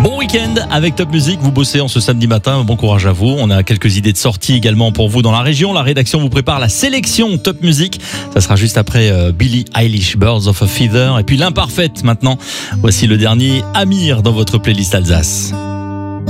Bon week-end avec Top Music, vous bossez en ce samedi matin, bon courage à vous. On a quelques idées de sortie également pour vous dans la région. La rédaction vous prépare la sélection Top Music. Ça sera juste après Billie Eilish, Birds of a Feather. Et puis l'imparfaite maintenant. Voici le dernier Amir dans votre playlist Alsace.